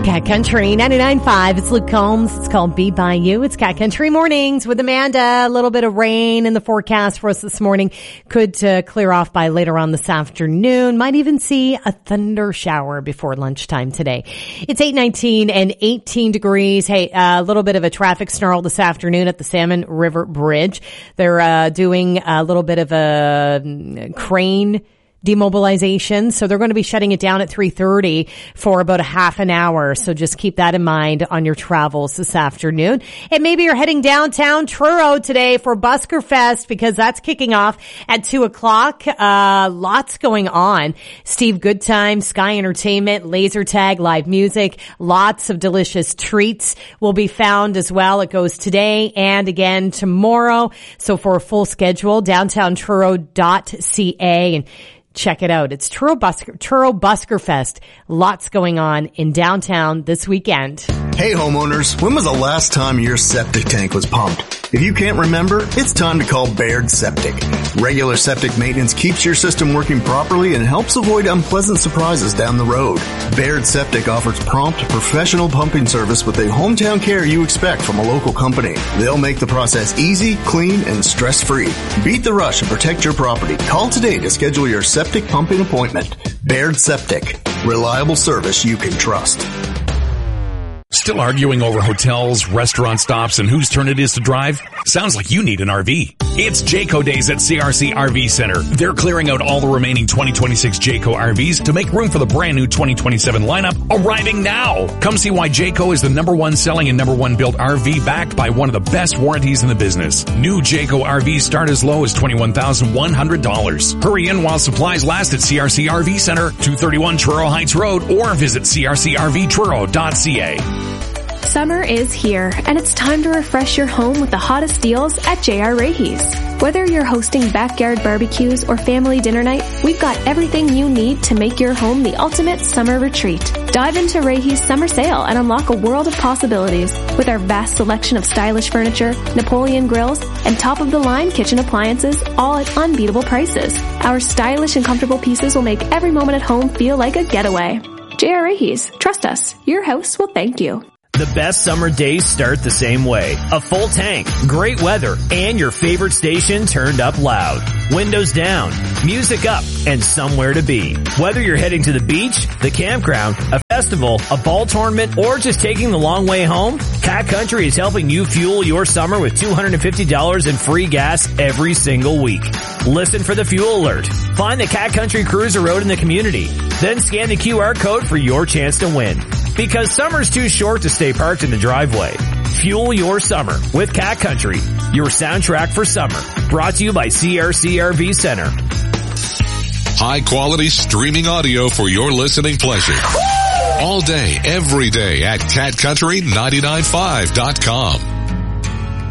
Cat Country 99.5. It's Luke Combs. It's called Be By You. It's Cat Country Mornings with Amanda. A little bit of rain in the forecast for us this morning. Could clear off by later on this afternoon. Might even see a thunder shower before lunchtime today. It's 8:19 and 18 degrees. Hey, a little bit of a traffic snarl this afternoon at the Salmon River Bridge. They're doing a little bit of a crane demobilization. So they're going to be shutting it down at 3:30 for about a half an hour. So just keep that in mind on your travels this afternoon. And maybe you're heading downtown Truro today for Busker Fest because that's kicking off at 2:00. Lots going on. Steve Goodtime, Sky Entertainment, laser tag, live music, lots of delicious treats will be found as well. It goes today and again tomorrow. So for a full schedule, downtowntruro.ca and check it out. It's Truro Busker Fest. Lots going on in downtown this weekend. Hey homeowners, when was the last time your septic tank was pumped? If you can't remember, it's time to call Baird Septic. Regular septic maintenance keeps your system working properly and helps avoid unpleasant surprises down the road. Baird Septic offers prompt, professional pumping service with the hometown care you expect from a local company. They'll make the process easy, clean, and stress-free. Beat the rush and protect your property. Call today to schedule your septic pumping appointment. Baird Septic. Reliable service you can trust. Still arguing over hotels, restaurant stops, and whose turn it is to drive? Sounds like you need an RV. It's Jayco Days at CRC RV Center. They're clearing out all the remaining 2026 Jayco RVs to make room for the brand new 2027 lineup arriving now. Come see why Jayco is the #1 selling and #1 built RV backed by one of the best warranties in the business. New Jayco RVs start as low as $21,100. Hurry in while supplies last at CRC RV Center, 231 Truro Heights Road, or visit crcrvtruro.ca. Summer is here, and it's time to refresh your home with the hottest deals at J.R. Rahe's. Whether you're hosting backyard barbecues or family dinner night, we've got everything you need to make your home the ultimate summer retreat. Dive into Rahe's summer sale and unlock a world of possibilities with our vast selection of stylish furniture, Napoleon grills, and top-of-the-line kitchen appliances, all at unbeatable prices. Our stylish and comfortable pieces will make every moment at home feel like a getaway. J.R. Rahe's. Trust us. Your house will thank you. The best summer days start the same way. A full tank, great weather, and your favorite station turned up loud. Windows down, music up, and somewhere to be. Whether you're heading to the beach, the campground, a festival, a ball tournament, or just taking the long way home, Cat Country is helping you fuel your summer with $250 in free gas every single week. Listen for the fuel alert. Find the Cat Country Cruiser Road in the community. Then scan the QR code for your chance to win. Because summer's too short to stay parked in the driveway. Fuel your summer with Cat Country, your soundtrack for summer. Brought to you by CRC RV Center. High quality streaming audio for your listening pleasure. All day, every day at catcountry995.com.